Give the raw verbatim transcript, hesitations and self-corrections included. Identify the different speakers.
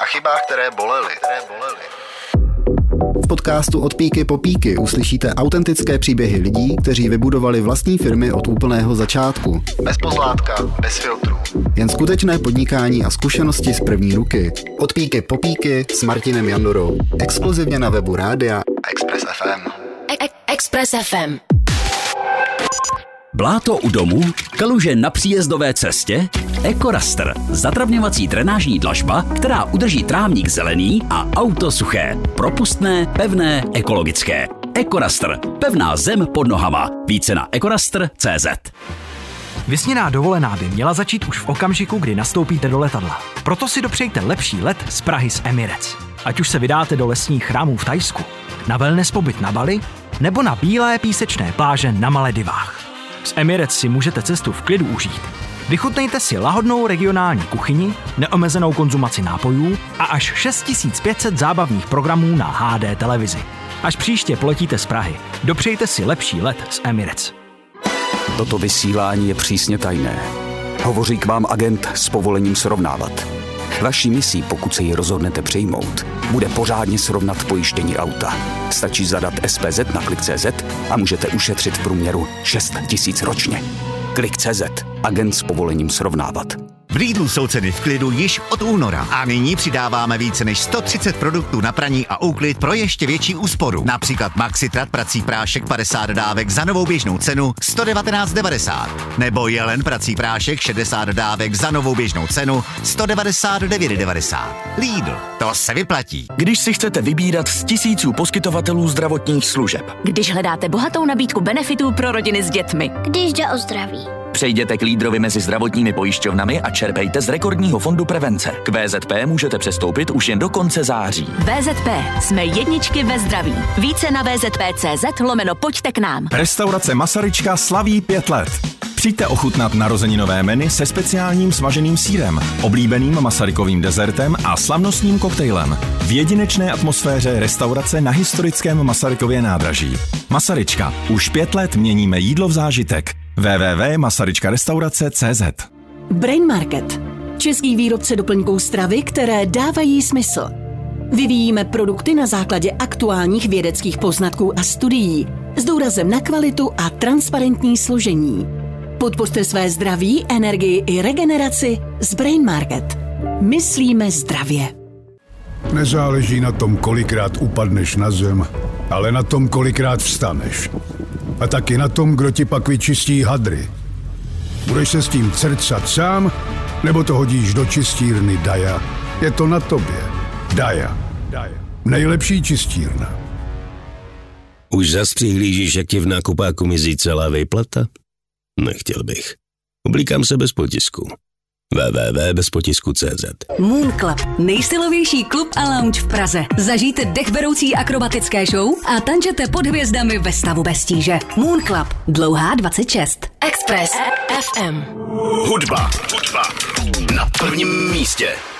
Speaker 1: a chybách, které bolely. Které bolely.
Speaker 2: V podcastu Od píky po píky uslyšíte autentické příběhy lidí, kteří vybudovali vlastní firmy od úplného začátku.
Speaker 1: Bez pozlátka, bez filtrů.
Speaker 2: Jen skutečné podnikání a zkušenosti z první ruky. Od píky po píky s Martinem Jandorou. Exkluzivně na webu rádia
Speaker 1: Express F M.
Speaker 3: Express F M.
Speaker 4: Bláto u domu, kaluže na příjezdové cestě, EcoRaster, zatravňovací drenážní dlažba, která udrží trávník zelený a auto suché, propustné, pevné, ekologické. EcoRaster, pevná zem pod nohama. Více na ecoraster tečka cé zet.
Speaker 5: Vysněná dovolená by měla začít už v okamžiku, kdy nastoupíte do letadla. Proto si dopřejte lepší let z Prahy s Emirates. Ať už se vydáte do lesních chrámů v Thajsku, na wellness pobyt na Bali, nebo na bílé písečné pláže na Maledivách. S Emirates si můžete cestu v klidu užít. Vychutnejte si lahodnou regionální kuchyni, neomezenou konzumaci nápojů a až šest tisíc pět set zábavních programů na há dé televizi. Až příště poletíte z Prahy, dopřejte si lepší let s Emirates.
Speaker 6: Toto vysílání je přísně tajné. Hovoří k vám agent s povolením srovnávat. Vaší misí, pokud se ji rozhodnete přijmout, bude pořádně srovnat pojištění auta. Stačí zadat es pé zet na klik tečka cé zet a můžete ušetřit v průměru šest tisíc ročně. klik tečka cé zet. Agent s povolením srovnávat.
Speaker 7: V Lidlu jsou ceny v klidu již od února a nyní přidáváme více než sto třicet produktů na praní a úklid pro ještě větší úsporu. Například Maxitrat prací prášek padesát dávek za novou běžnou cenu sto devatenáct devadesát. Nebo Jelen prací prášek šedesát dávek za novou běžnou cenu sto devadesát devět devadesát. Lidl, to se vyplatí.
Speaker 8: Když si chcete vybírat z tisíců poskytovatelů zdravotních služeb.
Speaker 3: Když hledáte bohatou nabídku benefitů pro rodiny s dětmi.
Speaker 9: Když jde o zdraví.
Speaker 8: Přejděte k lídrovi mezi zdravotními pojišťovnami a čerpejte z rekordního fondu prevence. K vé zet pé můžete přestoupit už jen do konce září.
Speaker 3: vé zet pé. Jsme jedničky ve zdraví. Více na vé zet pé tečka cé zet lomeno pojďte k nám.
Speaker 10: Restaurace Masaryčka slaví pět let. Přijďte ochutnat narozeninové menu se speciálním smaženým sýrem, oblíbeným Masarykovým dezertem a slavnostním koktejlem. V jedinečné atmosféře restaurace na historickém Masarykově nádraží. Masaryčka. Už pět let měníme jídlo v zážitek. w w w tečka masaryčka restaurace tečka cé zet.
Speaker 11: Brain Market. Český výrobce doplňků stravy, které dávají smysl. Vyvíjíme produkty na základě aktuálních vědeckých poznatků a studií s důrazem na kvalitu a transparentní složení. Podpořte své zdraví, energii i regeneraci s Brain Market. Myslíme zdravě.
Speaker 12: Nezáleží na tom, kolikrát upadneš na zem, ale na tom, kolikrát vstaneš. A taky na tom, kdo ti pak vyčistí hadry. Budeš se s tím crcat sám, nebo to hodíš do čistírny Daja? Je to na tobě. Daja. Nejlepší čistírna.
Speaker 13: Už zas přihlížíš, jak ti v nákupáku mizí celá výplata? Nechtěl bych. Oblíkám se bez potisku. w w w tečka bez potisku tečka cé zet.
Speaker 14: Moon Club, nejstylovější klub a lounge v Praze. Zažijte dechberoucí akrobatické show a tančete pod hvězdami ve stavu bez tíže. Moon Club, dlouhá dvacet šest.
Speaker 3: Express F M.
Speaker 4: Hudba, hudba na prvním místě.